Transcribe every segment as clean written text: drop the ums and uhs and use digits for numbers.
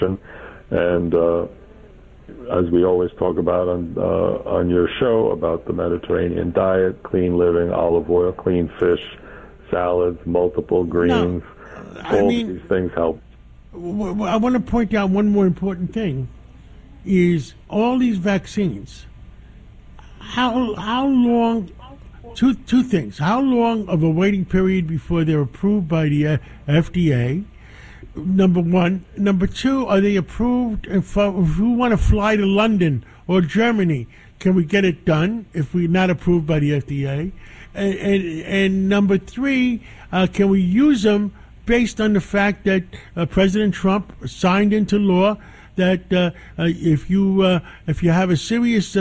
And as we always talk about on your show about the Mediterranean diet, clean living, olive oil, clean fish, salads, multiple greens, these things help. I want to point out one more important thing: is all these vaccines. How long? Two things. How long of a waiting period before they're approved by the FDA? Number one. Number two, are they approved if we want to fly to London or Germany? Can we get it done if we're not approved by the FDA? And number three, can we use them based on the fact that President Trump signed into law that if you have a serious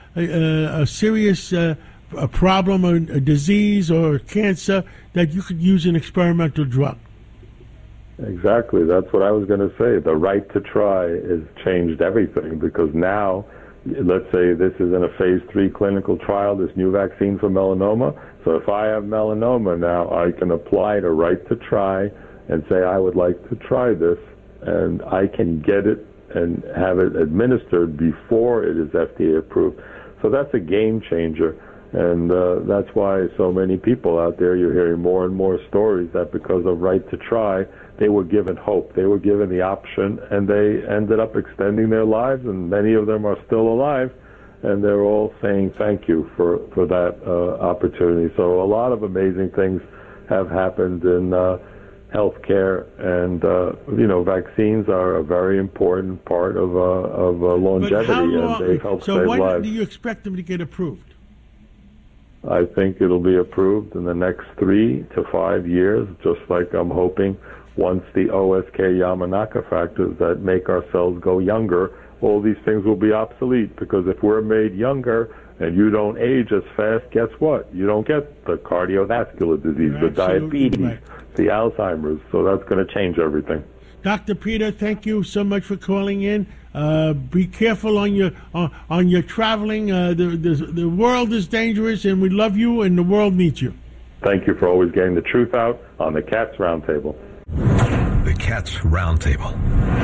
problem, or a disease or cancer, that you could use an experimental drug? Exactly. That's what I was going to say. The right to try has changed everything, because now, let's say this is in a phase 3 clinical trial, this new vaccine for melanoma. So if I have melanoma now, I can apply the right to try and say, I would like to try this, and I can get it and have it administered before it is FDA approved. So that's a game changer. And that's why so many people out there, you're hearing more and more stories that because of right to try, they were given hope. They were given the option, and they ended up extending their lives, and many of them are still alive, and they're all saying thank you for that opportunity. So a lot of amazing things have happened in healthcare, and vaccines are a very important part of longevity, and they help save lives. So when do you expect them to get approved? I think it'll be approved in the next 3 to 5 years, just like I'm hoping once the OSK Yamanaka factors that make our cells go younger, all these things will be obsolete, because if we're made younger and you don't age as fast, guess what? You don't get the cardiovascular disease, the diabetes, the Alzheimer's. So that's going to change everything. Dr. Peter, thank you so much for calling in. Be careful on your traveling. The world is dangerous, and we love you, and the world needs you. Thank you for always getting the truth out on the Cats Roundtable. The Cats Roundtable.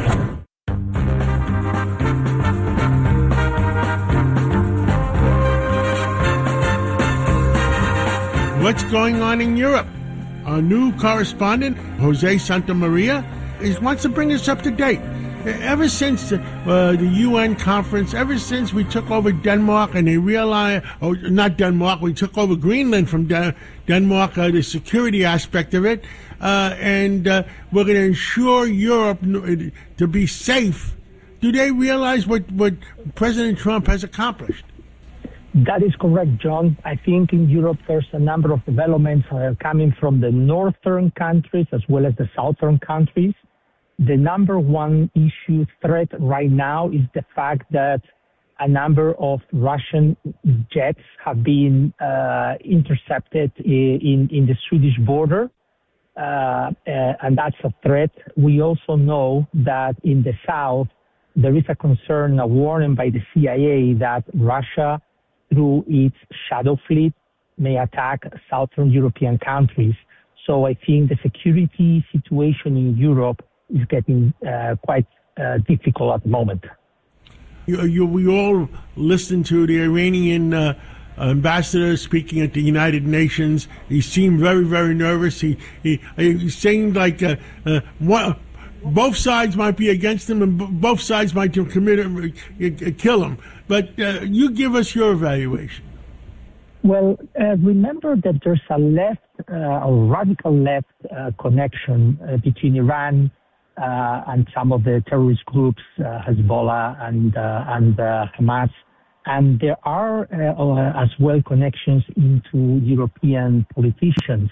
What's going on in Europe? Our new correspondent, Jose Santamaria, wants to bring us up to date. Ever since the UN conference, ever since we took over Denmark and they realized, not Denmark, we took over Greenland from Denmark, the security aspect of it, and we're going to ensure Europe to be safe. Do they realize what President Trump has accomplished? That is correct, John. I think in Europe there's a number of developments coming from the northern countries as well as the southern countries. The number one issue threat right now is the fact that a number of Russian jets have been intercepted in the Swedish border, and that's a threat. We also know that in the south there is a concern, a warning by the CIA that Russia, through its shadow fleet, may attack southern European countries. So I think the security situation in Europe is getting quite difficult at the moment. We all listened to the Iranian ambassador speaking at the United Nations. He seemed very, very nervous. He seemed like both sides might be against him, and both sides might kill him. But you give us your evaluation. Well, remember that there's a radical left connection between Iran and some of the terrorist groups, Hezbollah and Hamas. And there are as well connections into European politicians.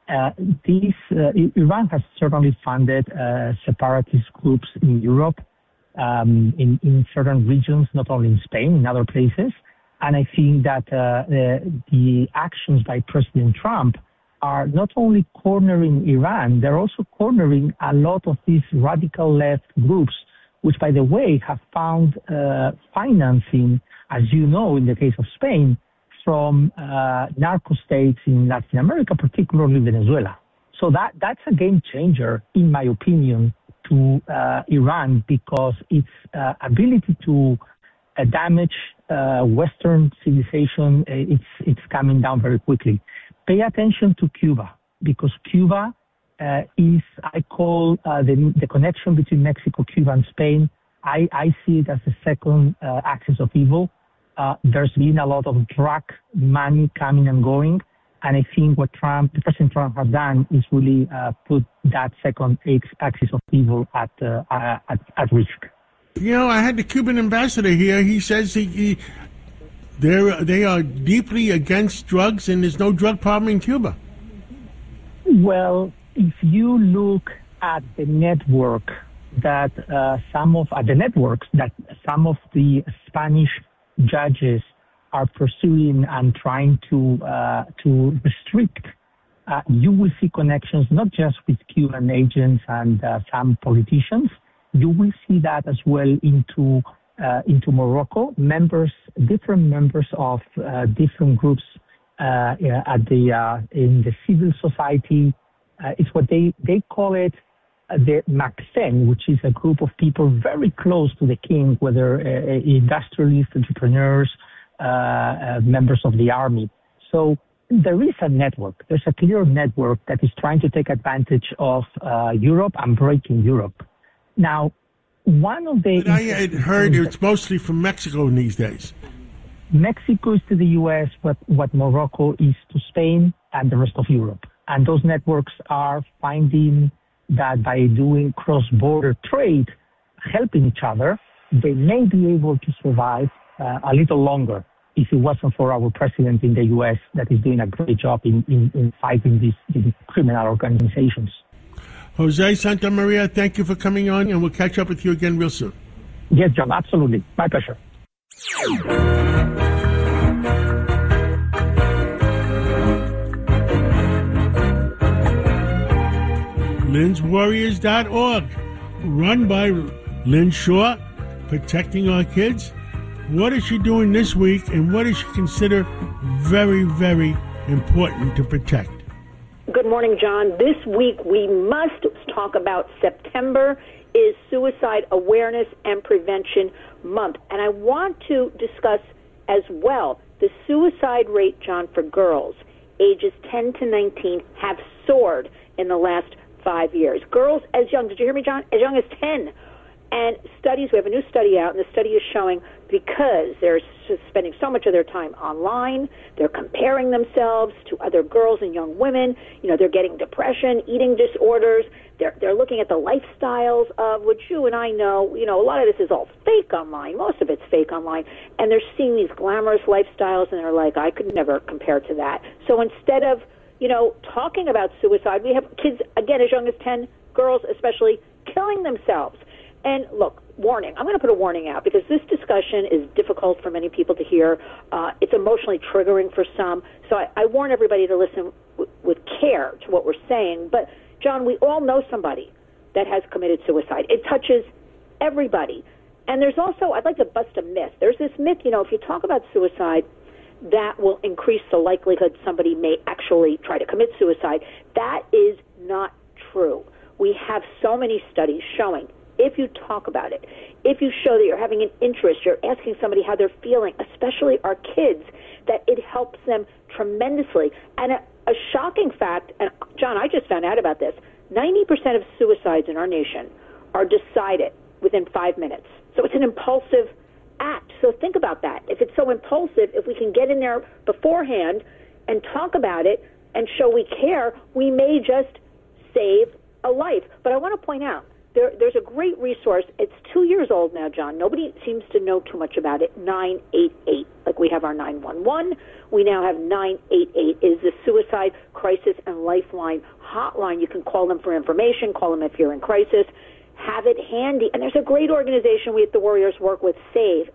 Iran has certainly funded separatist groups in Europe, in certain regions, not only in Spain, in other places. And I think that the actions by President Trump are not only cornering Iran, they're also cornering a lot of these radical left groups, which, by the way, have found financing, as you know, in the case of Spain, from narco states in Latin America, particularly Venezuela. So that's a game changer, in my opinion, to Iran because its ability to damage Western civilization, it's coming down very quickly. Pay attention to Cuba, because Cuba is, I call the connection between Mexico, Cuba, and Spain. I see it as the second axis of evil. There's been a lot of drug money coming and going, and I think what President Trump has done is really put that second axis of evil at risk. You know, I had the Cuban ambassador here. He says they are deeply against drugs, and there's no drug problem in Cuba. Well, if you look at the network that some of the Spanish judges are pursuing and trying to restrict, you will see connections not just with Cuban agents and some politicians. You will see that as well into Morocco. Different members of different groups in the civil society. It's what they call it the Macsen, which is a group of people very close to the king, whether industrialists, entrepreneurs, members of the army. So there is a network. There's a clear network that is trying to take advantage of Europe and breaking Europe. Now, one of the... But I had heard it's mostly from Mexico these days. Mexico is to the U.S. what Morocco is to Spain and the rest of Europe. And those networks are finding that by doing cross-border trade, helping each other, they may be able to survive a little longer if it wasn't for our president in the U.S. that is doing a great job in fighting these criminal organizations. Jose Santamaria, thank you for coming on, and we'll catch up with you again real soon. Yes, John, absolutely. My pleasure. Lynn'sWarriors.org, run by Lynn Shaw, protecting our kids. What is she doing this week, and what does she consider very, very important to protect? Good morning, John. This week we must talk about September is Suicide Awareness and Prevention Month. And I want to discuss as well the suicide rate, John, for girls ages 10 to 19 have soared in the last 5 years. Girls as young, did you hear me, John? As young as 10. And studies, we have a new study out, and the study is showing because they're spending so much of their time online, they're comparing themselves to other girls and young women. You know, they're getting depression, eating disorders. They're looking at the lifestyles of, which you and I know, you know, a lot of this is all fake online. Most of it's fake online. And they're seeing these glamorous lifestyles, and they're like, I could never compare to that. So instead of, you know, talking about suicide, we have kids, again, as young as 10, girls especially, killing themselves. And look, warning, I'm going to put a warning out because this discussion is difficult for many people to hear. It's emotionally triggering for some. So I warn everybody to listen with care to what we're saying. But, John, we all know somebody that has committed suicide. It touches everybody. And there's also, I'd like to bust a myth. There's this myth, you know, if you talk about suicide, that will increase the likelihood somebody may actually try to commit suicide. That is not true. We have so many studies showing if you talk about it, if you show that you're having an interest, you're asking somebody how they're feeling, especially our kids, that it helps them tremendously. And a shocking fact, and John, I just found out about this, 90% of suicides in our nation are decided within 5 minutes. So it's an impulsive act. So think about that. If it's so impulsive, if we can get in there beforehand and talk about it and show we care, we may just save a life. But I want to point out, there's a great resource. It's 2 years old now, John. Nobody seems to know too much about it. 988. Like we have our 911. We now have 988 is the Suicide Crisis and Lifeline hotline. You can call them for information. Call them if you're in crisis. Have it handy. And there's a great organization we at the Warriors work with, SAVE,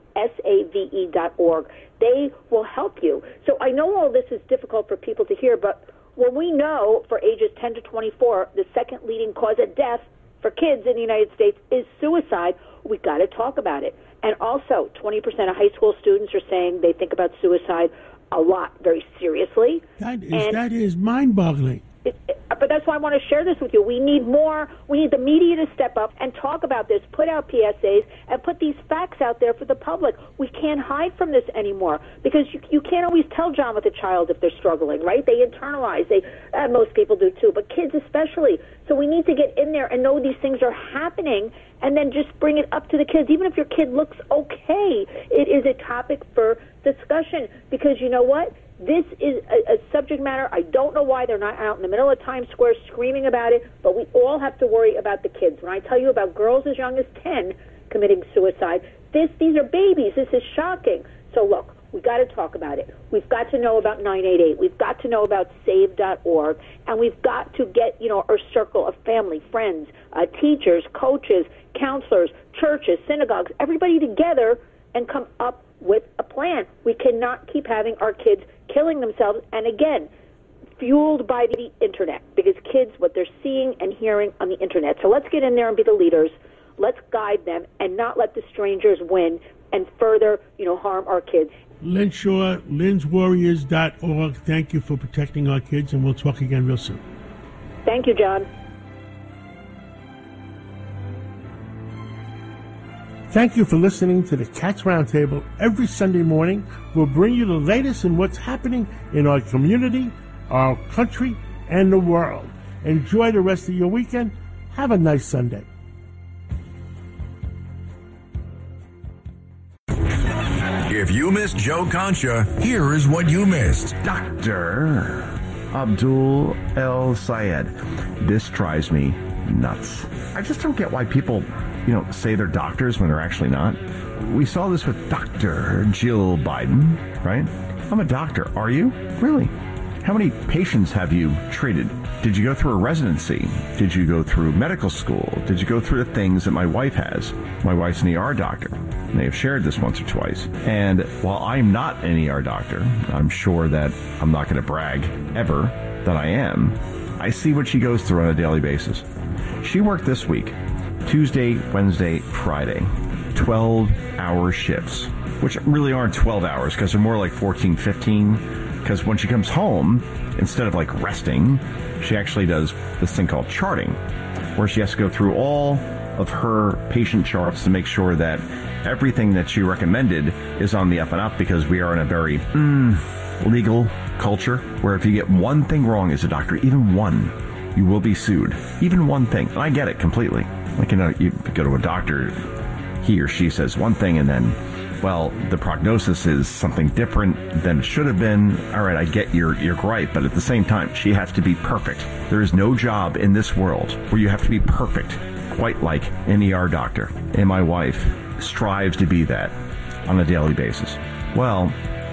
SAVE.org. They will help you. So I know all this is difficult for people to hear, but when we know for ages 10 to 24, the second leading cause of death for kids in the United States is suicide, we got to talk about it. And also, 20% of high school students are saying they think about suicide a lot, very seriously. That is mind-boggling. But that's why I want to share this with you. We need more. We need the media to step up and talk about this, put out PSAs, and put these facts out there for the public. We can't hide from this anymore because you can't always tell John with a child if they're struggling, right? They internalize. Most people do too, but kids especially. So we need to get in there and know these things are happening and then just bring it up to the kids. Even if your kid looks okay, it is a topic for discussion because you know what? This is a subject matter. I don't know why they're not out in the middle of Times Square screaming about it, but we all have to worry about the kids. When I tell you about girls as young as 10 committing suicide, these are babies. This is shocking. So look, we got to talk about it. We've got to know about 988. We've got to know about save.org, and we've got to get, our circle of family, friends, teachers, coaches, counselors, churches, synagogues, everybody together and come up with a plan. We cannot keep having our kids killing themselves, and again, fueled by the internet, because kids, what they're seeing and hearing on the internet. So let's get in there and be the leaders. Let's guide them and not let the strangers win and further, harm our kids. Lynn Shaw, lynswarriors.org. Thank you for protecting our kids, and we'll talk again real soon. Thank you, John. Thank you for listening to the Cats Roundtable. Every Sunday morning, we'll bring you the latest in what's happening in our community, our country, and the world. Enjoy the rest of your weekend. Have a nice Sunday. If you missed Joe Concha, here is what you missed. Dr. Abdul El Sayed. This drives me nuts. I just don't get why people, say they're doctors when they're actually not. We saw this with Dr. Jill Biden, right? I'm a doctor. Are you? Really? How many patients have you treated? Did you go through a residency? Did you go through medical school? Did you go through the things that my wife has? My wife's an ER doctor. And they have shared this once or twice. And while I'm not an ER doctor, I'm sure that I'm not going to brag ever that I am. I see what she goes through on a daily basis. She worked this week, Tuesday, Wednesday, Friday, 12-hour shifts, which really aren't 12 hours because they're more like 14, 15. Because when she comes home, instead of resting, she actually does this thing called charting, where she has to go through all of her patient charts to make sure that everything that she recommended is on the up and up, because we are in a very legal culture where if you get one thing wrong as a doctor, even one, you will be sued. Even one thing. And I get it completely. You go to a doctor, he or she says one thing and then, the prognosis is something different than it should have been. All right, I get your gripe, but at the same time, she has to be perfect. There is no job in this world where you have to be perfect, quite like an ER doctor. And my wife strives to be that on a daily basis. Well,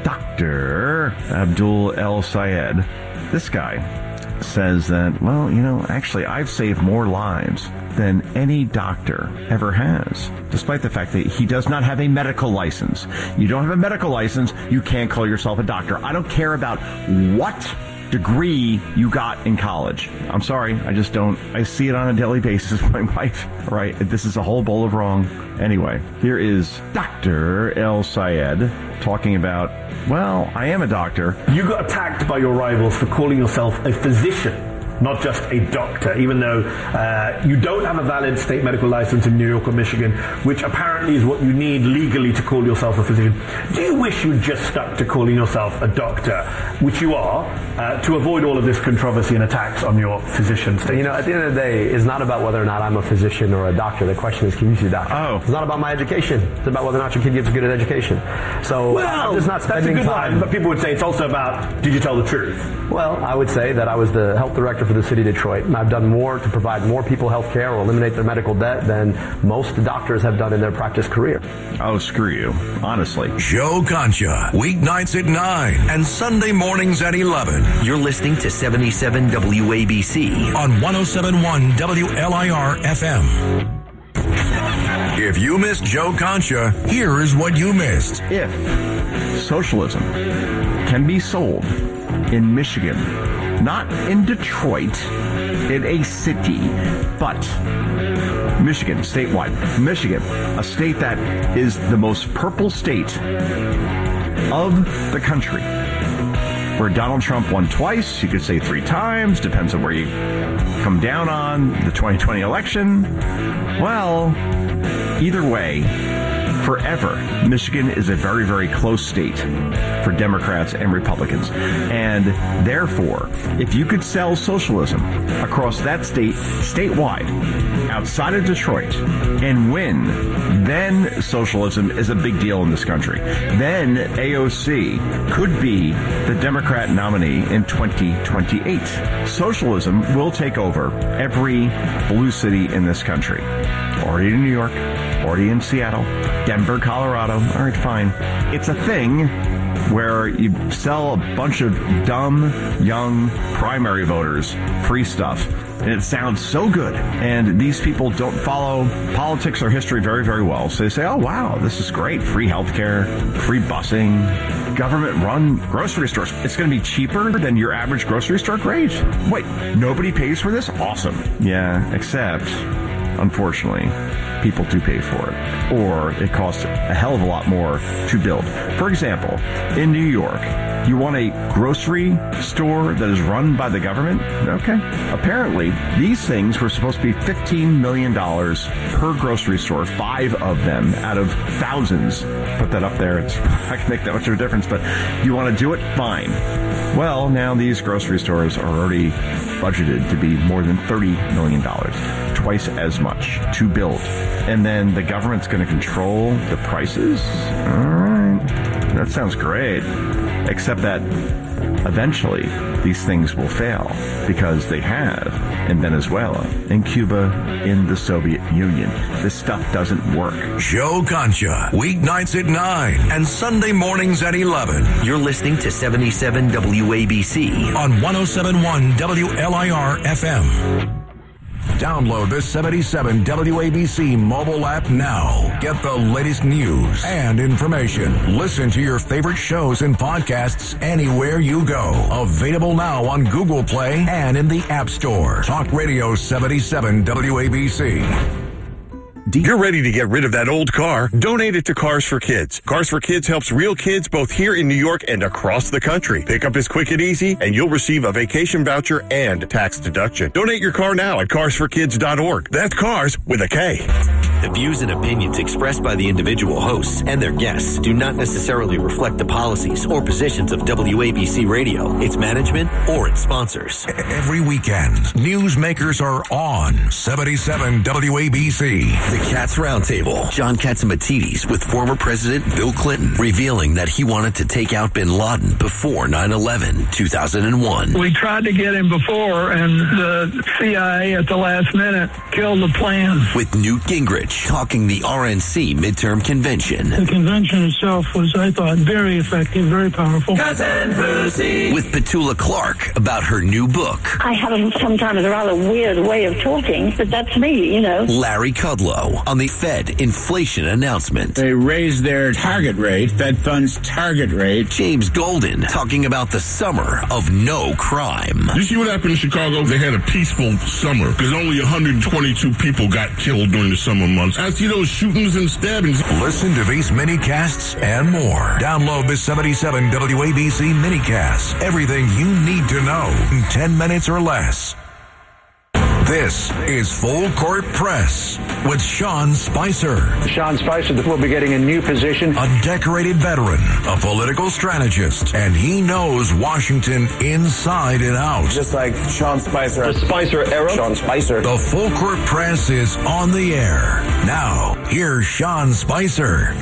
Dr. Abdul El Sayed, this guy says that, actually, I've saved more lives than any doctor ever has, despite the fact that he does not have a medical license. You don't have a medical license, you can't call yourself a doctor. I don't care about what degree you got in college. I'm sorry, I just don't. I see it on a daily basis with my wife, right? This is a whole bowl of wrong. Anyway, here is Dr. El Sayed talking about, I am a doctor. You got attacked by your rivals for calling yourself a physician, not just a doctor, even though you don't have a valid state medical license in New York or Michigan, which apparently is what you need legally to call yourself a physician. Do you wish you'd just stuck to calling yourself a doctor, which you are, to avoid all of this controversy and attacks on your physician status? At the end of the day, it's not about whether or not I'm a physician or a doctor. The question is, can you see a doctor? Oh. It's not about my education. It's about whether or not your kid gets a good education. So I'm just not spending that's a good time. line, but people would say it's also about, did you tell the truth? Well, I would say that I was the health director for the city of Detroit, and I've done more to provide more people health care or eliminate their medical debt than most doctors have done in their practice career. Oh, screw you. Honestly. Joe Concha, weeknights at 9 and Sunday mornings at 11. You're listening to 77 WABC on 107.1 WLIR FM. If you missed Joe Concha, here is what you missed. If socialism can be sold in Michigan, not in Detroit, in a city, but Michigan, statewide. Michigan, a state that is the most purple state of the country, Where Donald Trump won twice, you could say 3 times, depends on where you come down on the 2020 election. Well, either way, forever, Michigan is a very, very close state for Democrats and Republicans. And therefore, if you could sell socialism across that state, statewide, outside of Detroit, and win, then socialism is a big deal in this country. Then AOC could be the Democrat nominee in 2028. Socialism will take over every blue city in this country. Already in New York, already in Seattle, Denver, Colorado. All right, fine. It's a thing where you sell a bunch of dumb, young primary voters free stuff. And it sounds so good. And these people don't follow politics or history very, very well. So they say, oh, wow, this is great. Free healthcare, free busing, government-run grocery stores. It's going to be cheaper than your average grocery store? Great. Wait, nobody pays for this? Awesome. Yeah, except, unfortunately, people do pay for it, or it costs a hell of a lot more to build. For example, in New York, you want a grocery store that is run by the government? Okay. Apparently, these things were supposed to be $15 million per grocery store, 5 of them out of thousands. Put that up there. It's not going to make that much of a difference, but you want to do it? Fine. Well, now these grocery stores are already budgeted to be more than $30 million, twice as much to build. And then the government's going to control the prices? All right. That sounds great. Except that eventually these things will fail because they have in Venezuela, in Cuba, in the Soviet Union. This stuff doesn't work. Joe Concha, weeknights at 9 and Sunday mornings at 11. You're listening to 77 WABC on 107.1 WLIR FM. Download the 77 WABC mobile app now. Get the latest news and information. Listen to your favorite shows and podcasts anywhere you go. Available now on Google Play and in the App Store. Talk Radio 77 WABC. You're ready to get rid of that old car? Donate it to Cars for Kids. Cars for Kids helps real kids both here in New York and across the country. Pickup is quick and easy, and you'll receive a vacation voucher and tax deduction. Donate your car now at carsforkids.org. That's cars with a K. The views and opinions expressed by the individual hosts and their guests do not necessarily reflect the policies or positions of WABC Radio, its management, or its sponsors. Every weekend, newsmakers are on 77 WABC. The Cats Roundtable. John Catsimatidis with former President Bill Clinton, revealing that he wanted to take out bin Laden before 9/11, 2001. We tried to get him before, and the CIA at the last minute killed the plan. With Newt Gingrich talking the RNC midterm convention. The convention itself was, I thought, very effective, very powerful. Cousin Brucey. With Petula Clark about her new book. I have sometimes a rather weird way of talking, but that's me, you know. Larry Kudlow on the Fed inflation announcement. They raised their target rate, Fed funds target rate. James Golden talking about the summer of no crime. You see what happened in Chicago? They had a peaceful summer because only 122 people got killed during the summer months. I see those shootings and stabbings. Listen to these mini-casts and more. Download the 77 WABC mini-casts. Everything you need to know in 10 minutes or less. This is Full Court Press with Sean Spicer. Sean Spicer will be getting a new position. A decorated veteran, a political strategist, and he knows Washington inside and out. Just like Sean Spicer. The Spicer era. Sean Spicer. The Full Court Press is on the air. Now, here's Sean Spicer.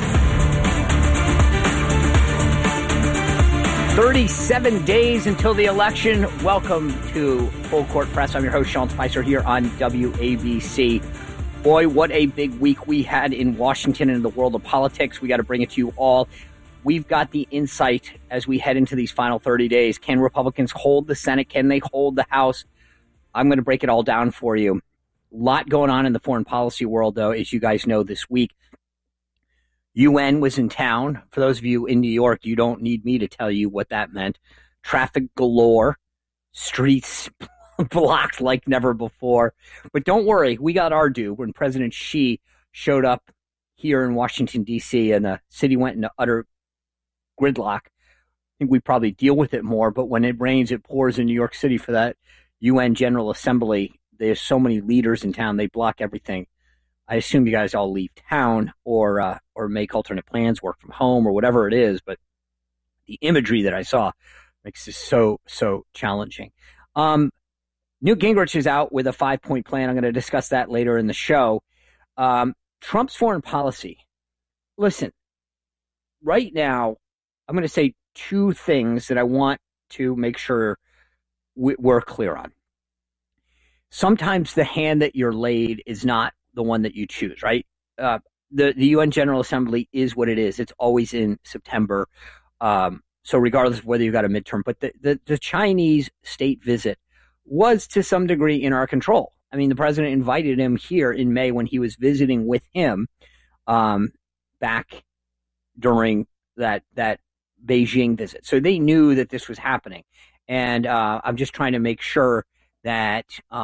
37 days until the election. Welcome to Full Court Press. I'm your host, Sean Spicer, here on WABC. Boy, what a big week we had in Washington and in the world of politics. We got to bring it to you all. We've got the insight as we head into these final 30 days. Can Republicans hold the Senate? Can they hold the House? I'm going to break it all down for you. A lot going on in the foreign policy world, though, as you guys know, this week. UN was in town. For those of you in New York, you don't need me to tell you what that meant. Traffic galore, streets blocked like never before. But don't worry, we got our due when President Xi showed up here in Washington, D.C., and the city went into utter gridlock. think we probably deal with it more, but when it rains, it pours in New York City for that UN General Assembly. There's so many leaders in town, they block everything. I assume you guys all leave town or make alternate plans, work from home or whatever it is, but the imagery that I saw makes this so challenging. Newt Gingrich is out with a 5-point plan. I'm going to discuss that later in the show. Trump's foreign policy. Listen, right now, I'm going to say two things that I want to make sure we're clear on. Sometimes the hand that you're laid is not the one that you choose, right? The UN General Assembly is what it is. It's always in September. So regardless of whether you got a midterm, but the Chinese state visit was to some degree in our control. I mean, the president invited him here in May when he was visiting with him back during that Beijing visit. So they knew that this was happening. And I'm just trying to make sure that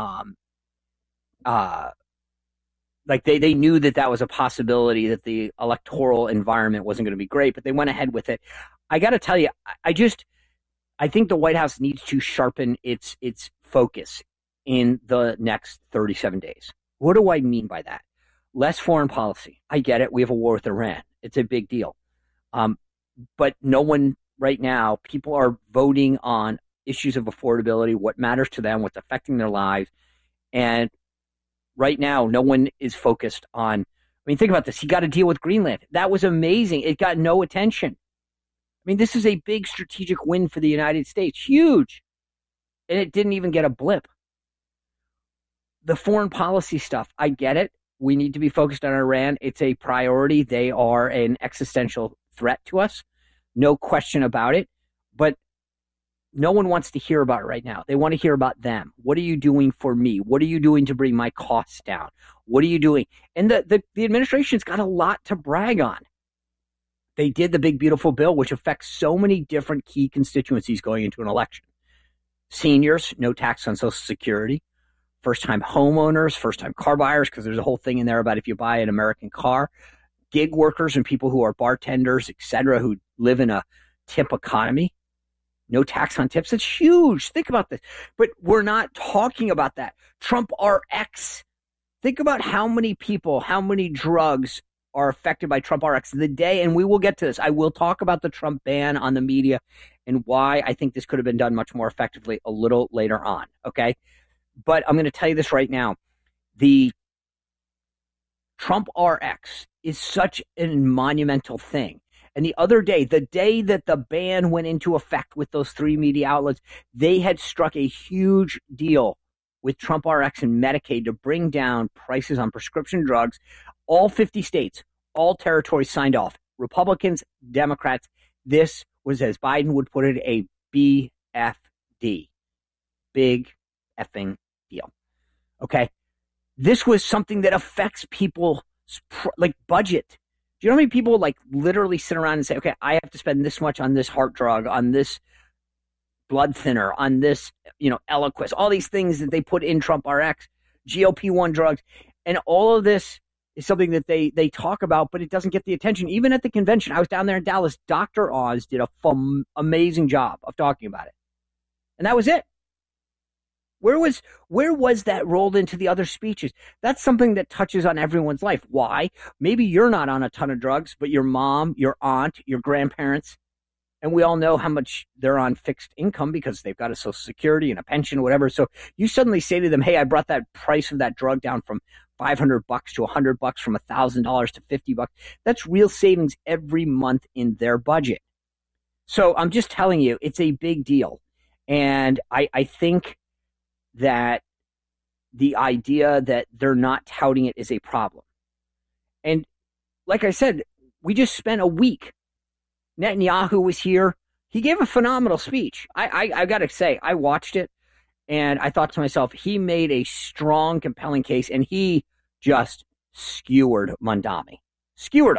they knew that was a possibility, that the electoral environment wasn't going to be great, but they went ahead with it. I got to tell you, I think the White House needs to sharpen its focus in the next 37 days. What do I mean by that? Less foreign policy. I get it. We have a war with Iran. It's a big deal. But no one right now, people are voting on issues of affordability, what matters to them, what's affecting their lives. And right now, no one is focused on, I mean, think about this. He got to deal with Greenland. That was amazing. It got no attention. I mean, this is a big strategic win for the United States. Huge. And it didn't even get a blip. The foreign policy stuff, I get it. We need to be focused on Iran. It's a priority. They are an existential threat to us. No question about it. But no one wants to hear about it right now. They want to hear about them. What are you doing for me? What are you doing to bring my costs down? What are you doing? And the administration's got a lot to brag on. They did the big, beautiful bill, which affects so many different key constituencies going into an election. Seniors, no tax on Social Security. First-time homeowners, first-time car buyers, because there's a whole thing in there about if you buy an American car. Gig workers and people who are bartenders, et cetera, who live in a tip economy. No tax on tips. It's huge. Think about this. But we're not talking about that. Trump RX. Think about how many people, how many drugs are affected by Trump RX. The day, and we will get to this, I will talk about the Trump ban on the media and why I think this could have been done much more effectively a little later on, okay? But I'm going to tell you this right now. The Trump RX is such a monumental thing. And the other day, the day that the ban went into effect with those 3 media outlets, they had struck a huge deal with Trump RX and Medicaid to bring down prices on prescription drugs. All 50 states, all territories signed off. Republicans, Democrats. This was, as Biden would put it, a BFD. Big effing deal. Okay? This was something that affects people's budget. Do you know how many people literally sit around and say, okay, I have to spend this much on this heart drug, on this blood thinner, on this, Eliquis, all these things that they put in Trump RX, GLP-1 drugs, and all of this is something that they talk about, but it doesn't get the attention. Even at the convention, I was down there in Dallas, Dr. Oz did a amazing job of talking about it. And that was it. Where was that rolled into the other speeches? That's something that touches on everyone's life. Why? Maybe you're not on a ton of drugs, but your mom, your aunt, your grandparents, and we all know how much they're on fixed income because they've got a Social Security and a pension, whatever. So you suddenly say to them, hey, I brought that price of that drug down from $500 to $100, from $1,000 to $50. That's real savings every month in their budget. So I'm just telling you, it's a big deal. And I think that the idea that they're not touting it is a problem. And like I said, we just spent a week. Netanyahu was here. He gave a phenomenal speech. I got to say, I watched it and I thought to myself, he made a strong, compelling case, and he just skewered Mondami. Skewered him.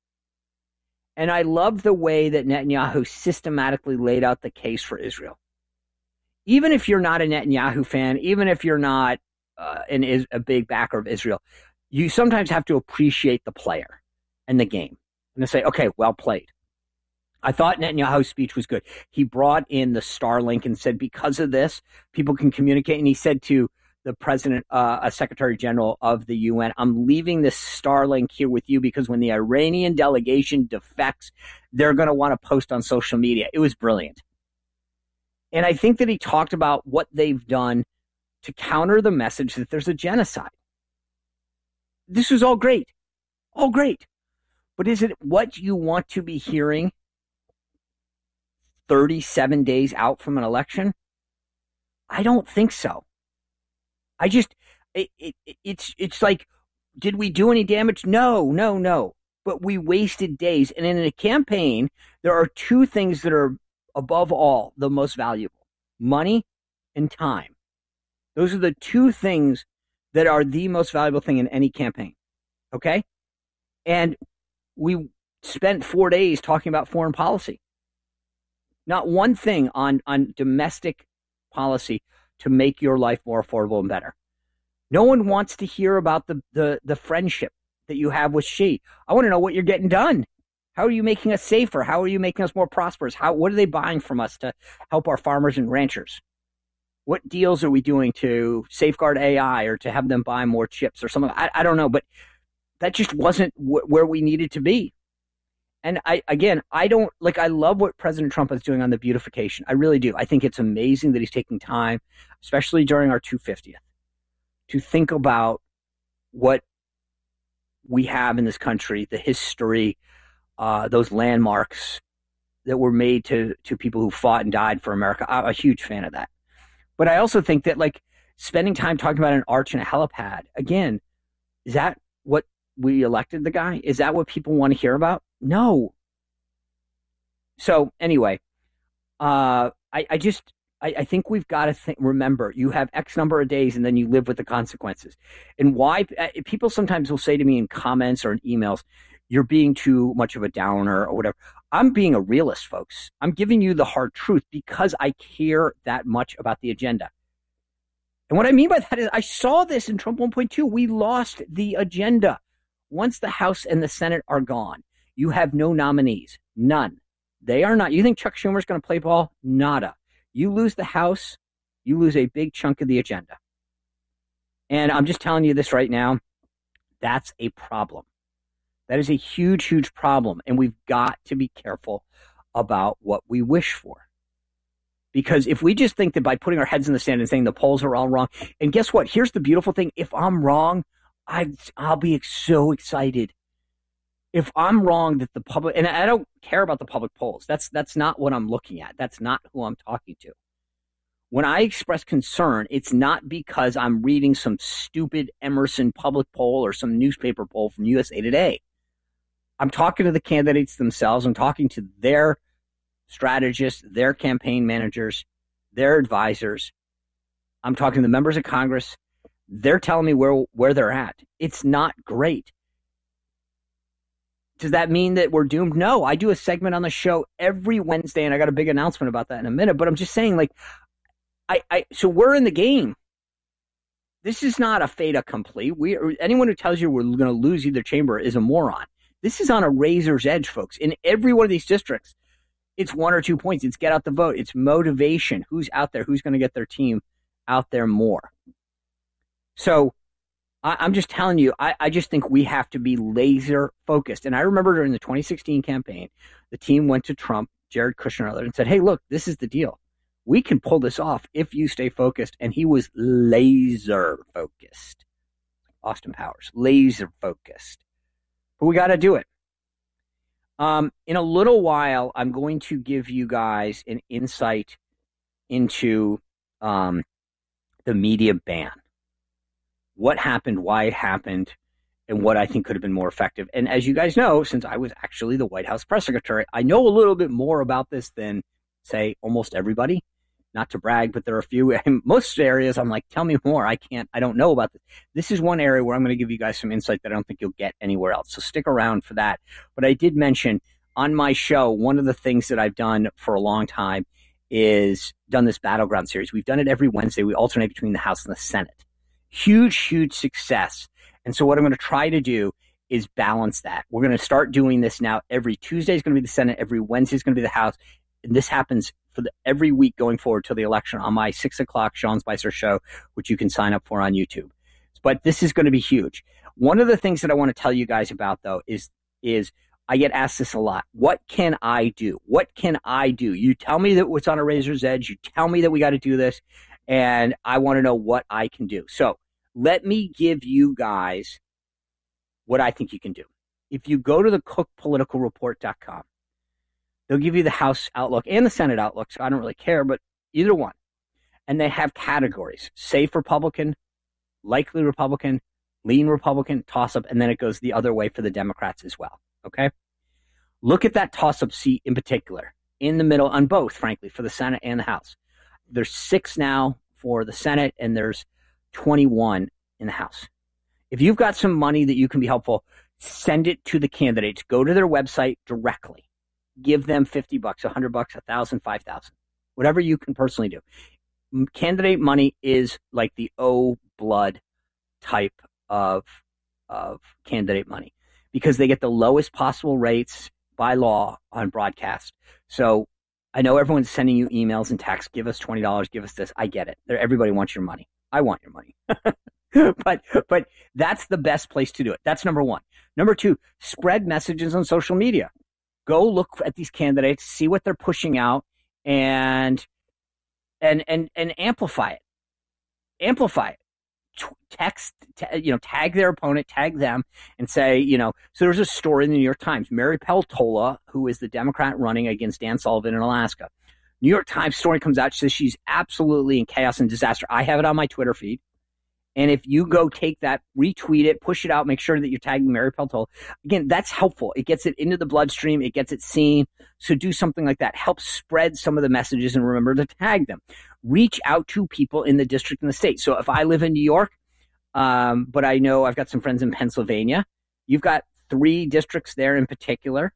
And I loved the way that Netanyahu systematically laid out the case for Israel. Even if you're not a Netanyahu fan, even if you're not a big backer of Israel, you sometimes have to appreciate the player and the game and to say, okay, well played. I thought Netanyahu's speech was good. He brought in the Starlink and said, because of this, people can communicate. And he said to the president, Secretary General of the UN, I'm leaving this Starlink here with you because when the Iranian delegation defects, they're going to want to post on social media. It was brilliant. And I think that he talked about what they've done to counter the message that there's a genocide. This was all great. All great. But is it what you want to be hearing 37 days out from an election? I don't think so. It's like, did we do any damage? No. But we wasted days. And in a campaign, there are two things that are above all the most valuable: money and time. Those are the two things that are the most valuable thing in any campaign. Okay? And we spent 4 days talking about foreign policy. Not one thing on domestic policy to make your life more affordable and better. No one wants to hear about the friendship that you have with Xi. I want to know what you're getting done. How are you making us safer? How are you making us more prosperous? What are they buying from us to help our farmers and ranchers? What deals are we doing to safeguard AI or to have them buy more chips or something? I don't know, but that just wasn't where we needed to be. And I love what President Trump is doing on the beautification. I really do. I think it's amazing that he's taking time, especially during our 250th, to think about what we have in this country, the history, those landmarks that were made to people who fought and died for America. I'm a huge fan of that. But I also think that, like, spending time talking about an arch and a helipad, again, is that what we elected the guy? Is that what people want to hear about? No. So anyway, I think we've got to remember, you have X number of days and then you live with the consequences. And why people sometimes will say to me in comments or in emails, you're being too much of a downer or whatever. I'm being a realist, folks. I'm giving you the hard truth because I care that much about the agenda. And what I mean by that is I saw this in Trump 1.2. We lost the agenda. Once the House and the Senate are gone, you have no nominees. None. They are not. You think Chuck Schumer's going to play ball? Nada. You lose the House, you lose a big chunk of the agenda. And I'm just telling you this right now. That's a problem. That is a huge, huge problem. And we've got to be careful about what we wish for. Because if we just think that by putting our heads in the sand and saying the polls are all wrong, and guess what? Here's the beautiful thing. If I'm wrong, I'll be so excited. If I'm wrong that the public, and I don't care about the public polls. That's not what I'm looking at. That's not who I'm talking to. When I express concern, it's not because I'm reading some stupid Emerson public poll or some newspaper poll from USA Today. I'm talking to the candidates themselves. I'm talking to their strategists, their campaign managers, their advisors. I'm talking to the members of Congress. They're telling me where they're at. It's not great. Does that mean that we're doomed? No. I do a segment on the show every Wednesday, and I got a big announcement about that in a minute. But I'm just saying, like, so we're in the game. This is not a fait accompli. Anyone who tells you we're going to lose either chamber is a moron. This is on a razor's edge, folks. In every one of these districts, it's 1 or 2 points. It's get out the vote. It's motivation. Who's out there? Who's going to get their team out there more? So I'm just telling you, I just think we have to be laser focused. And I remember during the 2016 campaign, the team went to Trump, Jared Kushner, and said, hey, look, this is the deal. We can pull this off if you stay focused. And he was laser focused. Austin Powers, laser focused. But we got to do it. In a little while, I'm going to give you guys an insight into the media ban. What happened, why it happened, and what I think could have been more effective. And as you guys know, since I was actually the White House press secretary, I know a little bit more about this than, say, almost everybody. Not to brag, but there are a few. In most areas, I'm like, tell me more. I don't know about this. This is one area where I'm going to give you guys some insight that I don't think you'll get anywhere else. So stick around for that. But I did mention on my show, one of the things that I've done for a long time is done this Battleground series. We've done it every Wednesday. We alternate between the House and the Senate. Huge, huge success. And so what I'm going to try to do is balance that. We're going to start doing this now. Every Tuesday is going to be the Senate. Every Wednesday is going to be the House. And this happens for every week going forward till the election on my 6 o'clock Sean Spicer show, which you can sign up for on YouTube. But this is going to be huge. One of the things that I want to tell you guys about, though, is I get asked this a lot. What can I do? What can I do? You tell me that it's on a razor's edge. You tell me that we got to do this. And I want to know what I can do. So let me give you guys what I think you can do. If you go to the cookpoliticalreport.com, they'll give you the House Outlook and the Senate Outlook, so I don't really care, but either one. And they have categories: safe Republican, likely Republican, lean Republican, toss-up, and then it goes the other way for the Democrats as well, okay? Look at that toss-up seat in particular, in the middle on both, frankly, for the Senate and the House. There's 6 now for the Senate, and there's 21 in the House. If you've got some money that you can be helpful, send it to the candidates. Go to their website directly. Give them $50, $100, $1,000, $5,000, whatever you can personally do. Candidate money is like the blood type of candidate money because they get the lowest possible rates by law on broadcast. So I know everyone's sending you emails and texts. Give us $20. Give us this. I get it. Everybody wants your money. I want your money. but that's the best place to do it. That's number one. Number two, spread messages on social media. Go look at these candidates, see what they're pushing out, and amplify it. Amplify it. Text, tag their opponent, tag them, and say, so there's a story in the New York Times. Mary Peltola, who is the Democrat running against Dan Sullivan in Alaska. New York Times story comes out. She says she's absolutely in chaos and disaster. I have it on my Twitter feed. And if you go take that, retweet it, push it out, make sure that you're tagging Mary Peltola. Again, that's helpful. It gets it into the bloodstream. It gets it seen. So do something like that. Help spread some of the messages and remember to tag them. Reach out to people in the district and the state. So if I live in New York, but I know I've got some friends in Pennsylvania, you've got 3 districts there in particular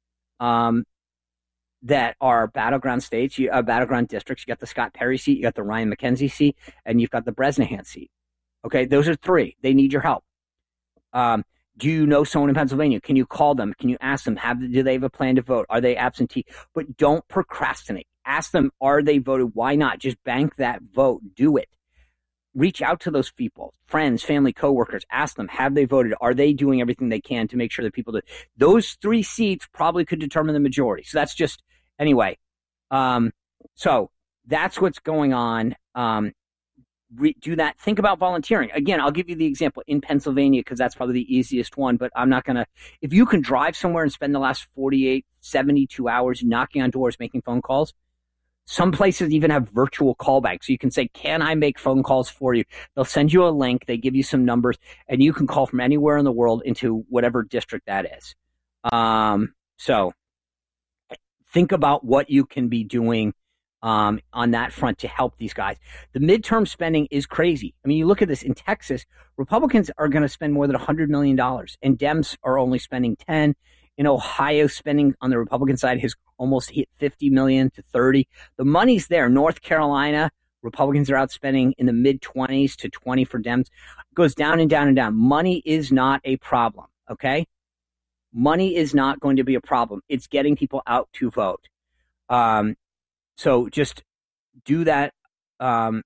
that are battleground states, battleground districts. You got the Scott Perry seat, you got the Ryan McKenzie seat, and you've got the Bresnahan seat. Okay, those are 3. They need your help. Do you know someone in Pennsylvania? Can you call them? Can you ask them? Do they have a plan to vote? Are they absentee? But don't procrastinate. Ask them, are they voted? Why not? Just bank that vote. Do it. Reach out to those people, friends, family, coworkers. Ask them, have they voted? Are they doing everything they can to make sure that people do? Those 3 seats probably could determine the majority. So that's just, anyway. So that's what's going on. Do that. Think about volunteering. Again, I'll give you the example in Pennsylvania because that's probably the easiest one, but I'm not going to. If you can drive somewhere and spend the last 48, 72 hours knocking on doors, making phone calls, some places even have virtual callbacks. So you can say, can I make phone calls for you? They'll send you a link. They give you some numbers and you can call from anywhere in the world into whatever district that is. So think about what you can be doing on that front to help these guys. The midterm spending is crazy. I mean, you look at this in Texas, Republicans are going to spend more than $100 million and Dems are only spending 10. In Ohio, spending on the Republican side has almost hit 50 million to 30. The money's there. North Carolina, Republicans are outspending in the mid 20s to 20 for Dems. It goes down and down and down. Money is not a problem. Okay. Money is not going to be a problem. It's getting people out to vote. So just do that, all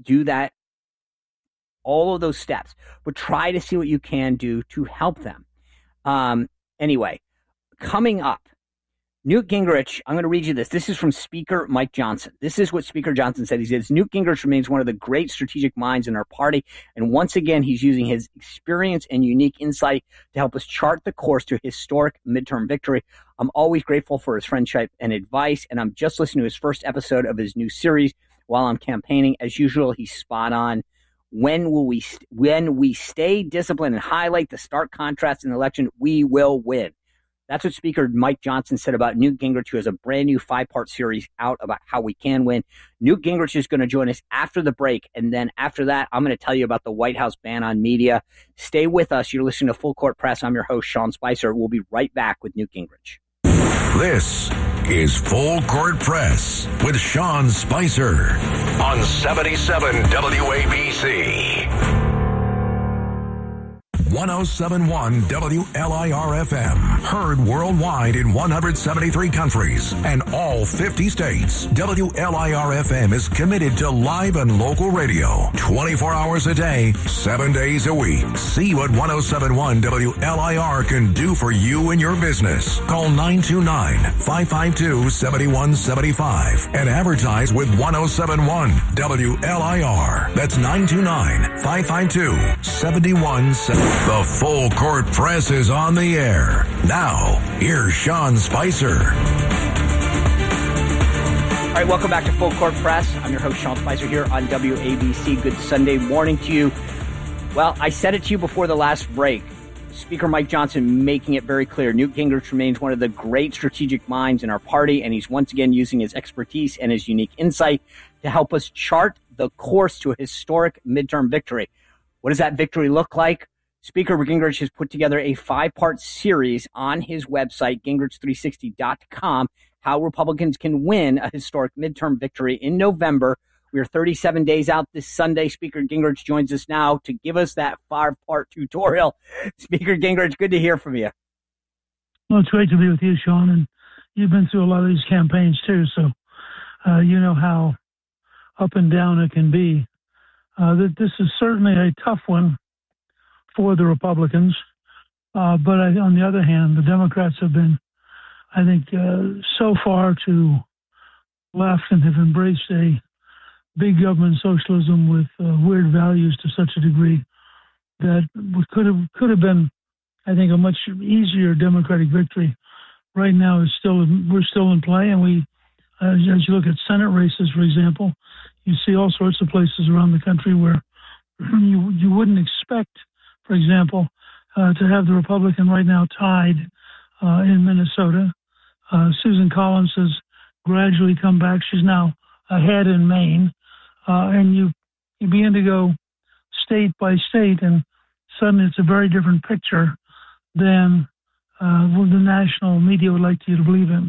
of those steps, but try to see what you can do to help them. Anyway, coming up, Newt Gingrich, I'm going to read you this. This is from Speaker Mike Johnson. This is what Speaker Johnson said. He says, Newt Gingrich remains one of the great strategic minds in our party. And once again, he's using his experience and unique insight to help us chart the course to historic midterm victory. I'm always grateful for his friendship and advice. And I'm just listening to his first episode of his new series while I'm campaigning. As usual, he's spot on. When we stay disciplined and highlight the stark contrast in the election, we will win. That's what Speaker Mike Johnson said about Newt Gingrich, who has a brand new 5-part series out about how we can win. Newt Gingrich is going to join us after the break. And then after that, I'm going to tell you about the White House ban on media. Stay with us. You're listening to Full Court Press. I'm your host, Sean Spicer. We'll be right back with Newt Gingrich. This is Full Court Press with Sean Spicer on 77 WABC. 1071 WLIR-FM. Heard worldwide in 173 countries and all 50 states. WLIR-FM is committed to live and local radio 24 hours a day, 7 days a week. See what 1071 WLIR can do for you and your business. Call 929-552-7175 and advertise with 1071 WLIR. That's 929-552-7175. The Full Court Press is on the air. Now, here's Sean Spicer. All right, welcome back to Full Court Press. I'm your host, Sean Spicer, here on WABC. Good Sunday morning to you. Well, I said it to you before the last break. Speaker Mike Johnson making it very clear. Newt Gingrich remains one of the great strategic minds in our party, and he's once again using his expertise and his unique insight to help us chart the course to a historic midterm victory. What does that victory look like? Speaker Gingrich has put together a 5-part series on his website, Gingrich360.com, how Republicans can win a historic midterm victory in November. We are 37 days out this Sunday. Speaker Gingrich joins us now to give us that 5-part tutorial. Speaker Gingrich, good to hear from you. Well, it's great to be with you, Sean, and you've been through a lot of these campaigns too, so you know how up and down it can be. This is certainly a tough one for the Republicans, but on the other hand, the Democrats have been, I think, so far to left and have embraced a big government socialism with weird values to such a degree that could have been, I think, a much easier Democratic victory. Right now, we're still in play, and we, as you look at Senate races, for example, you see all sorts of places around the country where you wouldn't expect, for example, to have the Republican right now tied in Minnesota. Susan Collins has gradually come back. She's now ahead in Maine. And you begin to go state by state, and suddenly it's a very different picture than what the national media would like you to believe in.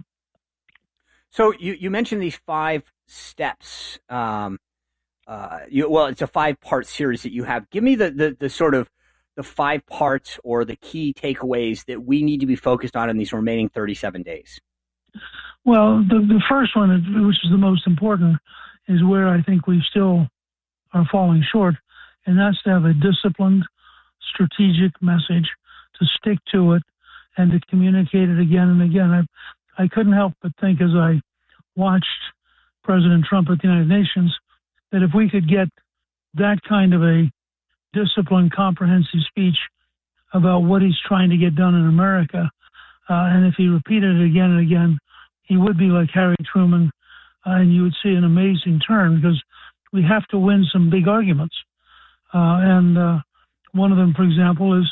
So you mentioned these 5 steps. Well, it's a 5-part series that you have. Give me the sort of the 5 parts or the key takeaways that we need to be focused on in these remaining 37 days. Well, the first one, which is the most important, is where I think we still are falling short, and that's to have a disciplined, strategic message, to stick to it, and to communicate it again and again. I couldn't help but think as I watched President Trump at the United Nations that if we could get that kind of a disciplined, comprehensive speech about what he's trying to get done in America, and if he repeated it again and again, he would be like Harry Truman, and you would see an amazing turn, because we have to win some big arguments. And one of them, for example, is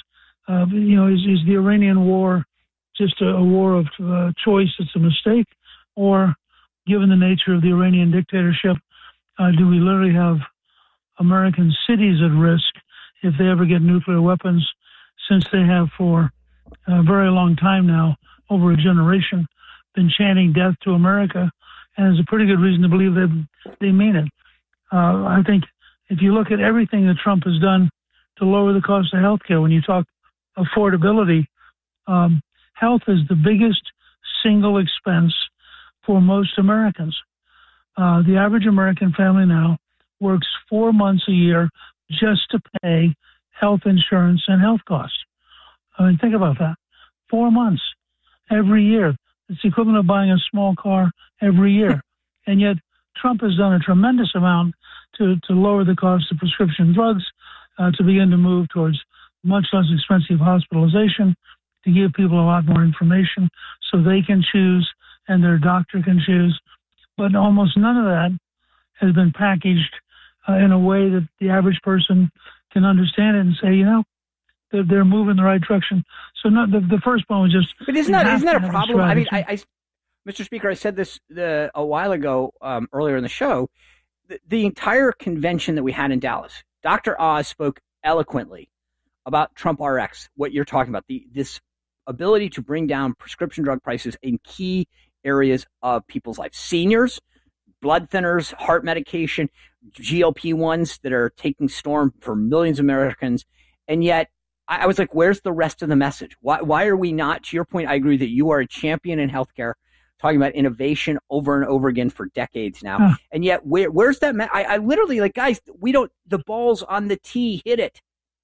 the Iranian war just a war of choice? It's a mistake, or given the nature of the Iranian dictatorship, do we literally have American cities at risk if they ever get nuclear weapons, since they have for a very long time now, over a generation, been chanting death to America, and there's a pretty good reason to believe that they mean it. I think if you look at everything that Trump has done to lower the cost of health care, when you talk affordability, health is the biggest single expense for most Americans. The average American family now works 4 months a year just to pay health insurance and health costs. I mean, think about that. 4 months every year. It's the equivalent of buying a small car every year. And yet Trump has done a tremendous amount to lower the cost of prescription drugs, to begin to move towards much less expensive hospitalization, to give people a lot more information so they can choose and their doctor can choose. But almost none of that has been packaged in a way that the average person can understand it and say, you know, they're moving in the right direction. So the first one was just... But isn't that a problem? I mean, Mr. Speaker, I said this a while ago, earlier in the show. The entire convention that we had in Dallas, Dr. Oz spoke eloquently about Trump RX, what you're talking about, this ability to bring down prescription drug prices in key areas of people's lives. Seniors, blood thinners, heart medication, GLP-1s that are taking storm for millions of Americans. And yet I was like, where's the rest of the message? Why are we not, to your point, I agree that you are a champion in healthcare, talking about innovation over and over again for decades now. And yet where's that? I literally, like, guys, the ball's on the tee, hit it.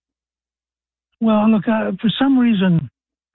Well, look, for some reason,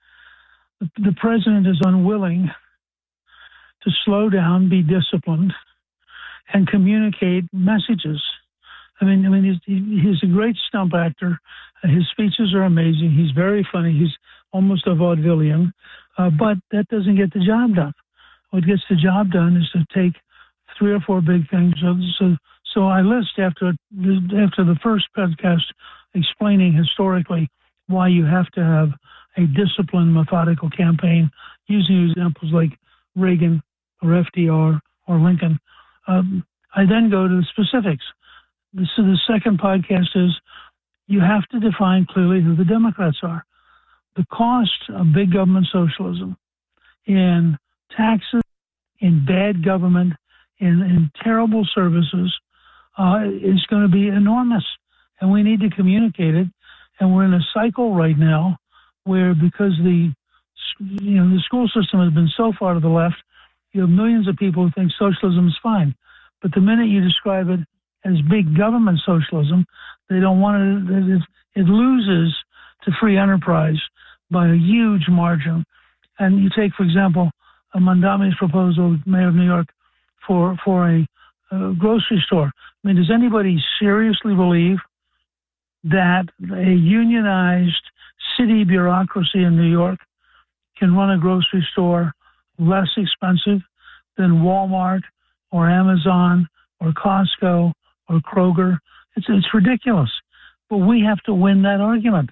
the president is unwilling to slow down, be disciplined, and communicate messages. I mean, he's a great stump actor. His speeches are amazing. He's very funny. He's almost a vaudevillian, but that doesn't get the job done. What gets the job done is to take 3 or 4 big things. So I list after the first podcast explaining historically why you have to have a disciplined, methodical campaign, using examples like Reagan or FDR or Lincoln. I then go to the specifics. So the second podcast is you have to define clearly who the Democrats are. The cost of big government socialism in taxes, in bad government, in terrible services is going to be enormous, and we need to communicate it. And we're in a cycle right now where, because the school system has been so far to the left, you have millions of people who think socialism is fine. But the minute you describe it as big government socialism, they don't want it. It loses to free enterprise by a huge margin. And you take, for example, Mondami's proposal, Mayor of New York, for a grocery store. I mean, does anybody seriously believe that a unionized city bureaucracy in New York can run a grocery store less expensive than Walmart or Amazon or Costco or Kroger? It's ridiculous. But we have to win that argument.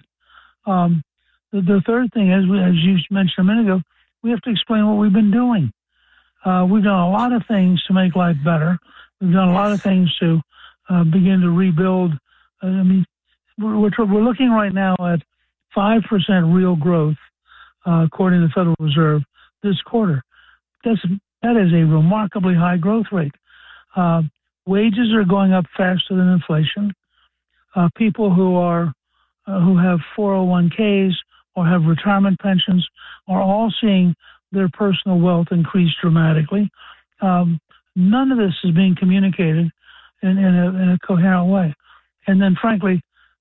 The third thing is, as you mentioned a minute ago, we have to explain what we've been doing. We've done a lot of things to make life better. We've done a lot of things to begin to rebuild. I mean, we're looking right now at 5% real growth, according to the Federal Reserve, this quarter. That is a remarkably high growth rate. Wages are going up faster than inflation. People who have 401ks or have retirement pensions are all seeing their personal wealth increase dramatically. None of this is being communicated in a coherent way. And then, frankly,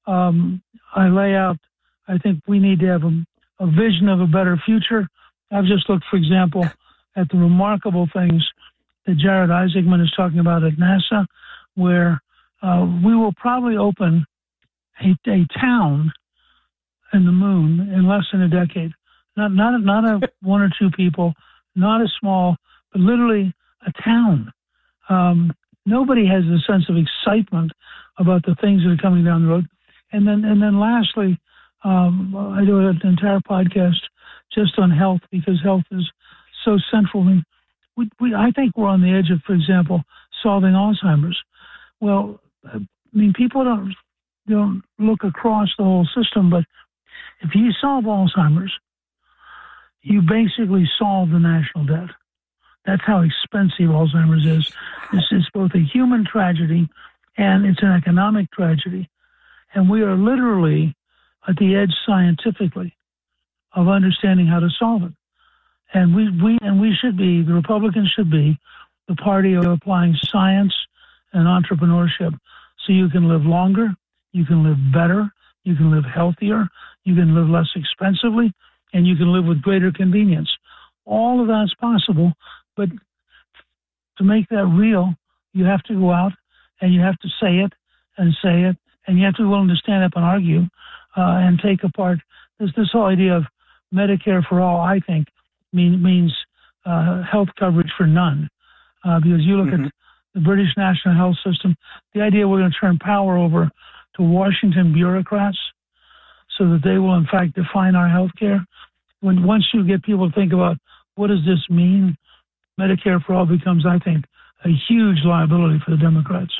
I lay out, I think we need to have a vision of a better future. I've just looked, for example, at the remarkable things that Jared Isaacman is talking about at NASA, where we will probably open a town in the moon in less than a decade. Not a 1 or 2 people, not a small, but literally a town. Nobody has a sense of excitement about the things that are coming down the road. And then lastly, I do an entire podcast just on health, because health is so central. I think we're on the edge of, for example, solving Alzheimer's. Well, I mean, people don't look across the whole system, but if you solve Alzheimer's, you basically solve the national debt. That's how expensive Alzheimer's is. It's both a human tragedy and it's an economic tragedy. And we are literally at the edge scientifically of understanding how to solve it. And we should be, the Republicans should be, the party of applying science and entrepreneurship so you can live longer, you can live better, you can live healthier, you can live less expensively, and you can live with greater convenience. All of that's possible, but to make that real, you have to go out and you have to say it, and you have to be willing to stand up and argue and take apart. This whole idea of Medicare for all, I think, means health coverage for none. Because you look at the British National Health System, the idea we're going to turn power over to Washington bureaucrats so that they will, in fact, define our health care. Once you get people to think about what does this mean, Medicare for all becomes, I think, a huge liability for the Democrats.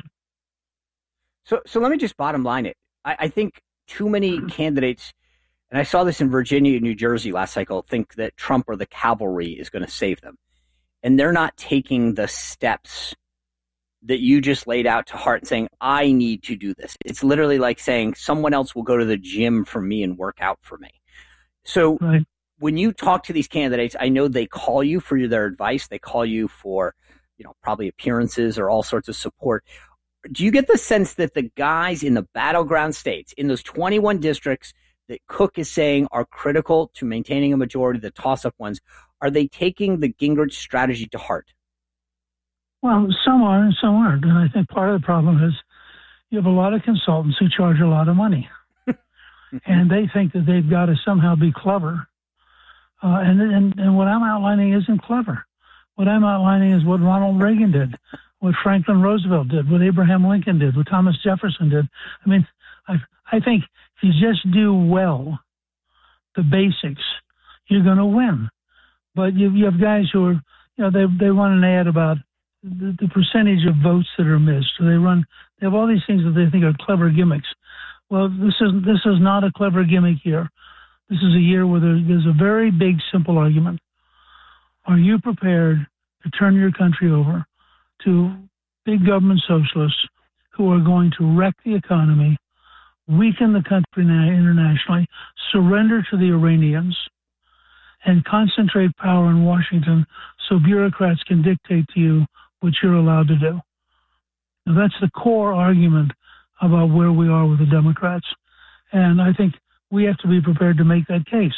So let me just bottom line it. I think too many candidates, and I saw this in Virginia and New Jersey last cycle, think that Trump or the cavalry is going to save them. And they're not taking the steps that you just laid out to Hart and saying, I need to do this. It's literally like saying someone else will go to the gym for me and work out for me. So when you talk to these candidates, I know they call you for their advice. They call you for, probably appearances or all sorts of support. Do you get the sense that the guys in the battleground states, in those 21 districts that Cook is saying are critical to maintaining a majority, the toss-up ones, are they taking the Gingrich strategy to heart? Well, some are and some aren't. And I think part of the problem is you have a lot of consultants who charge a lot of money. And they think that they've got to somehow be clever. And what I'm outlining isn't clever. What I'm outlining is what Ronald Reagan did, what Franklin Roosevelt did, what Abraham Lincoln did, what Thomas Jefferson did. I mean, I think if you just do well the basics, you're going to win. But you have guys who are, they run an ad about the percentage of votes that are missed. They have all these things that they think are clever gimmicks. Well, this is not a clever gimmick here. This is a year where there's a very big, simple argument. Are you prepared to turn your country over to big government socialists who are going to wreck the economy, weaken the country internationally, surrender to the Iranians, and concentrate power in Washington so bureaucrats can dictate to you what you're allowed to do? Now, that's the core argument about where we are with the Democrats. And I think we have to be prepared to make that case.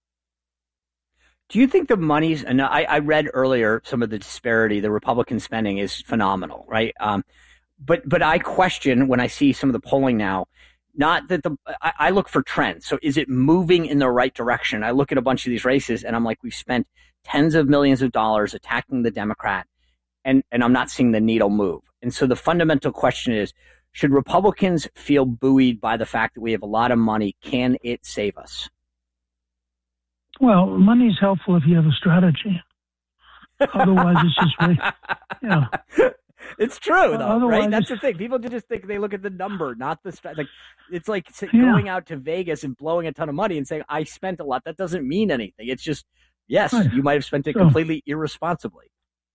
Do you think the money's, and I read earlier some of the disparity, the Republican spending is phenomenal, right? But I question when I see some of the polling now, not that I look for trends. So is it moving in the right direction? I look at a bunch of these races and I'm like, we've spent tens of millions of dollars attacking the Democrat and I'm not seeing the needle move. And so the fundamental question is, should Republicans feel buoyed by the fact that we have a lot of money? Can it save us? Well, money is helpful if you have a strategy. Otherwise, it's just, It's true, though, right? That's the thing. People just think they look at the number, not the strategy. It's like going out to Vegas and blowing a ton of money and saying, I spent a lot. That doesn't mean anything. It's just, yes, you might have spent it completely irresponsibly.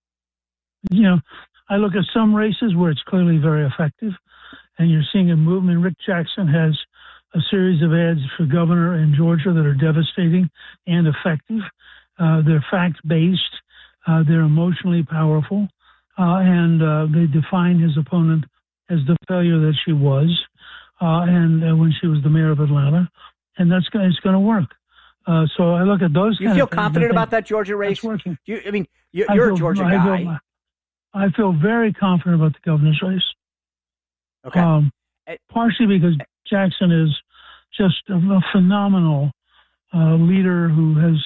I look at some races where it's clearly very effective, and you're seeing a movement. Rick Jackson has a series of ads for governor in Georgia that are devastating and effective. They're fact-based. They're emotionally powerful. And they define his opponent as the failure that she was and when she was the mayor of Atlanta. And it's going to work. So I look at those You feel confident about that Georgia race? Working. You're a Georgia guy. I feel very confident about the governor's race. Okay. Partially because Jackson is just a phenomenal leader who has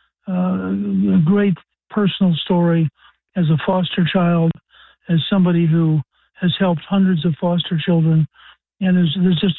a great personal story as a foster child, as somebody who has helped hundreds of foster children. And there's just,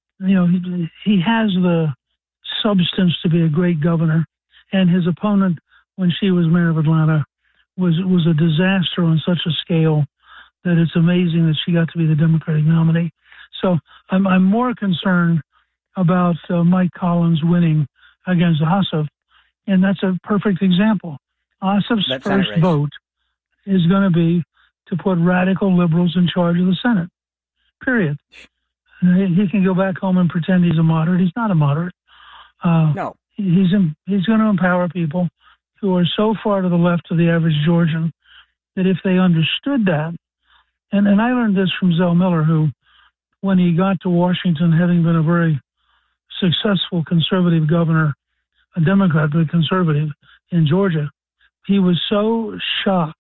he has the substance to be a great governor. And his opponent, when she was mayor of Atlanta, was a disaster on such a scale that it's amazing that she got to be the Democratic nominee. So I'm more concerned about Mike Collins winning against Ossoff, and that's a perfect example. Ossoff's first vote is going to be to put radical liberals in charge of the Senate, period. He can go back home and pretend he's a moderate. He's not a moderate. No. He's going to empower people who are so far to the left of the average Georgian that if they understood that, and I learned this from Zell Miller, who, when he got to Washington, having been a very successful conservative governor, a Democrat but conservative in Georgia, he was so shocked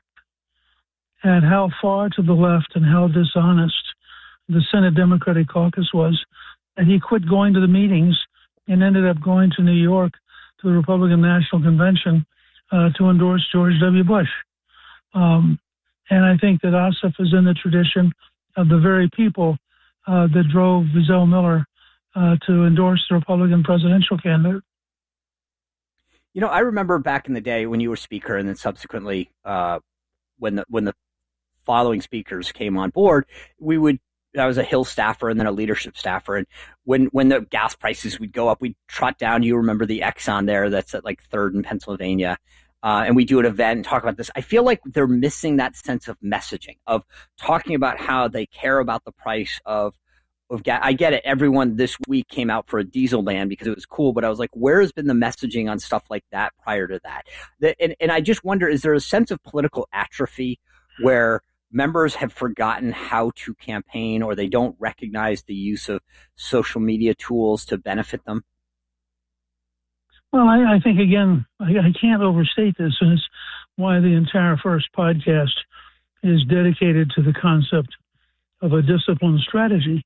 at how far to the left and how dishonest the Senate Democratic caucus was that he quit going to the meetings and ended up going to New York to the Republican National Convention to endorse George W. Bush. And I think that Ossoff is in the tradition of the very people that drove Zell Miller to endorse the Republican presidential candidate. I remember back in the day when you were speaker, and then subsequently when the following speakers came on board, I was a Hill staffer and then a leadership staffer. And when the gas prices would go up, we'd trot down. You remember the Exxon there that's at like 3rd in Pennsylvania. and we do an event and talk about this, I feel like they're missing that sense of messaging, of talking about how they care about the price of gas. I get it. Everyone this week came out for a diesel ban because it was cool, but I was like, where has been the messaging on stuff like that prior to that? And I just wonder, is there a sense of political atrophy where members have forgotten how to campaign, or they don't recognize the use of social media tools to benefit them? Well, I think, again, I can't overstate this, and it's why the entire first podcast is dedicated to the concept of a disciplined strategy.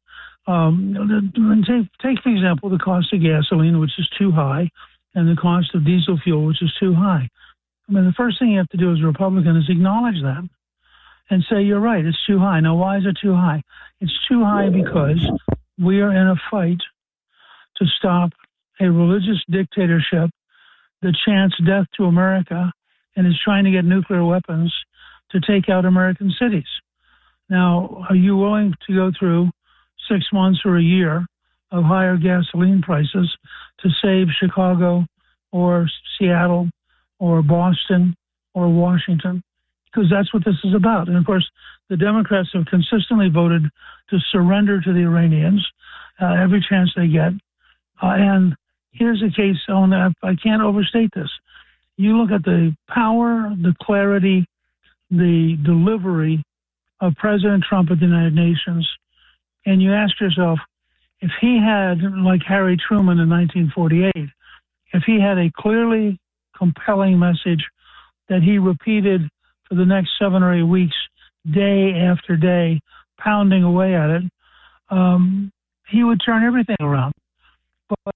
Take, for example, the cost of gasoline, which is too high, and the cost of diesel fuel, which is too high. I mean, the first thing you have to do as a Republican is acknowledge that and say, you're right, it's too high. Now, why is it too high? It's too high because we are in a fight to stop a religious dictatorship that chants death to America and is trying to get nuclear weapons to take out American cities. Now, are you willing to go through 6 months or a year of higher gasoline prices to save Chicago or Seattle or Boston or Washington? Because that's what this is about. And of course, the Democrats have consistently voted to surrender to the Iranians every chance they get. And here's a case, I can't overstate this. You look at the power, the clarity, the delivery of President Trump at the United Nations, and you ask yourself, if he had, like Harry Truman in 1948, if he had a clearly compelling message that he repeated for the next 7 or 8 weeks, day after day, pounding away at it, he would turn everything around. But,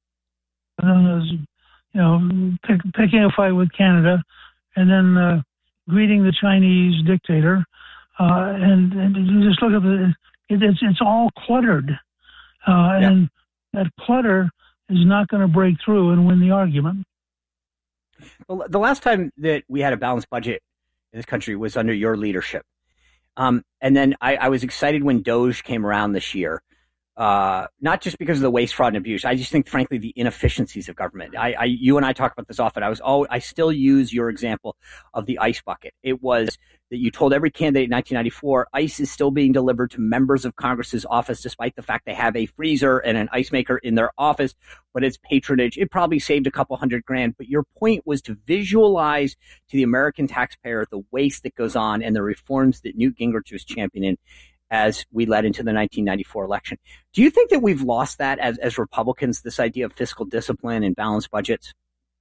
picking a fight with Canada and then greeting the Chinese dictator, and you just look at it's all cluttered. And that clutter is not going to break through and win the argument. Well, the last time that we had a balanced budget in this country was under your leadership. And then I was excited when DOGE came around this year, not just because of the waste, fraud, and abuse. I just think, frankly, the inefficiencies of government. You and I talk about this often. I still use your example of the ice bucket. It was that you told every candidate in 1994, ice is still being delivered to members of Congress's office, despite the fact they have a freezer and an ice maker in their office, but it's patronage. It probably saved a couple $100,000. But your point was to visualize to the American taxpayer the waste that goes on and the reforms that Newt Gingrich was championing as we led into the 1994 election. Do you think that we've lost that as Republicans, this idea of fiscal discipline and balanced budgets?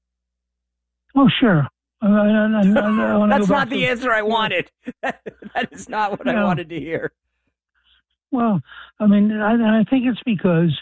Oh, sure. That's not the answer I wanted. That is not what I wanted to hear. Well, I mean, I think it's because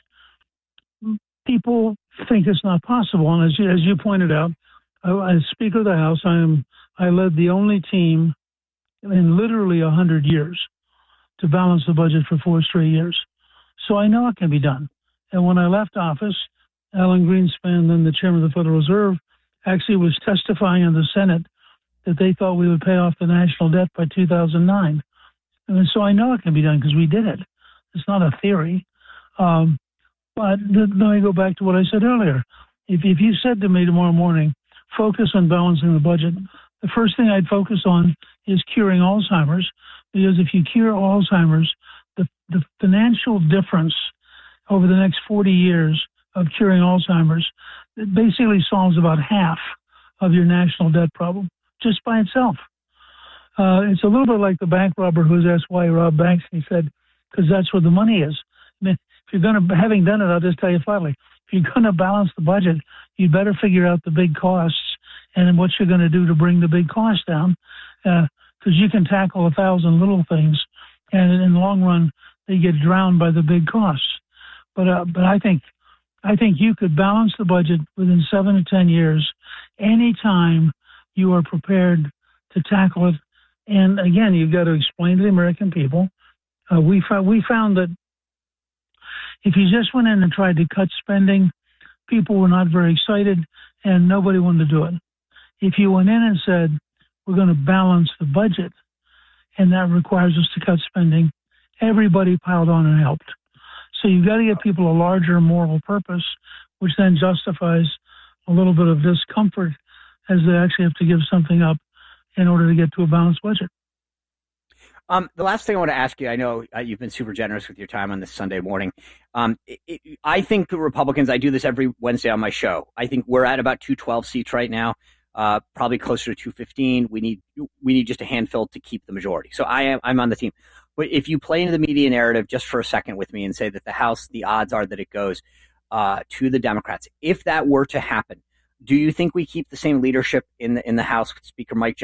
people think it's not possible. And as you pointed out, as Speaker of the House, I led the only team in literally 100 years to balance the budget for 4 straight years. So I know it can be done. And when I left office, Alan Greenspan, then the chairman of the Federal Reserve, actually was testifying in the Senate that they thought we would pay off the national debt by 2009. And so I know it can be done because we did it. It's not a theory. But let me go back to what I said earlier. If you said to me tomorrow morning, focus on balancing the budget, the first thing I'd focus on is curing Alzheimer's, because if you cure Alzheimer's, the financial difference over the next 40 years of curing Alzheimer's, it basically solves about half of your national debt problem just by itself. It's a little bit like the bank robber who was asked why he robbed banks, and he said, because that's where the money is. I mean, if you're going to, having done it, I'll just tell you finally, if you're going to balance the budget, you better figure out the big costs and what you're going to do to bring the big costs down, because you can tackle 1,000 little things, and in the long run, they get drowned by the big costs. But I think you could balance the budget within 7 to 10 years, anytime you are prepared to tackle it. And again, you've got to explain to the American people. We found that if you just went in and tried to cut spending, people were not very excited and nobody wanted to do it. If you went in and said, we're going to balance the budget, and that requires us to cut spending, everybody piled on and helped. So you've got to give people a larger moral purpose, which then justifies a little bit of discomfort as they actually have to give something up in order to get to a balanced budget. The last thing I want to ask you, I know you've been super generous with your time on this Sunday morning. I think the Republicans, I do this every Wednesday on my show. I think we're at about 212 seats right now, probably closer to 215. We need just a handful to keep the majority. So I'm on the team. But if you play into the media narrative just for a second with me and say that the House, the odds are that it goes to the Democrats. If that were to happen, do you think we keep the same leadership in the House with Speaker Mike